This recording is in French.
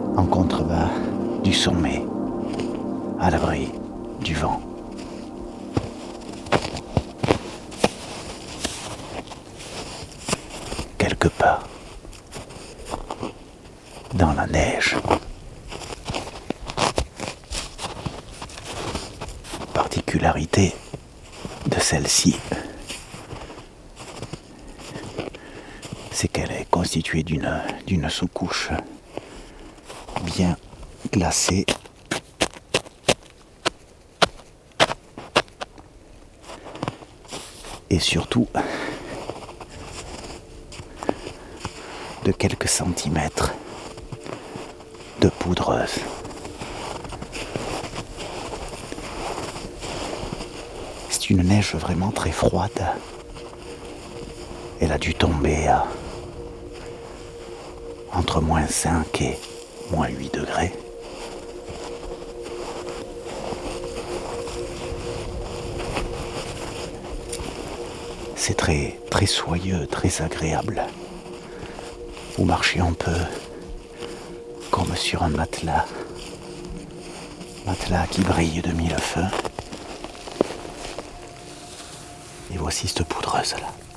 en contrebas du sommet, à l'abri du vent. Quelque part, dans la neige. Particularité de celle-ci, c'est qu'elle est constituée d'une sous-couche bien glacée et surtout de quelques centimètres de poudreuse. C'est une neige vraiment très froide. Elle a dû tomber à entre -5 et -8 degrés. C'est très, très soyeux, très agréable. Vous marchez un peu comme sur un matelas qui brille de mille feux. Et voici cette poudreuse là.